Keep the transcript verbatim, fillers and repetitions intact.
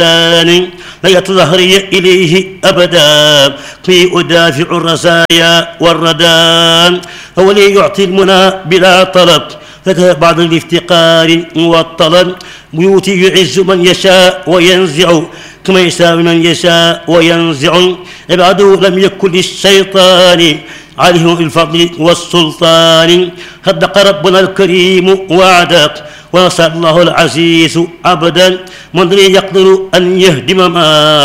لا يتظهري إليه أبدا في أدافع الرزايا والردى هو لي يعطي المنى بلا طلب فبعد الافتقار والطلب بيوتي يعز من يشاء وينزع كما يشاء من يشاء وينزع عباده لم يكن للشيطان عليه الفضل والسلطان صدق ربنا الكريم وعدك ونصر الله العزيز عبدا من يقدر أن يهدم ما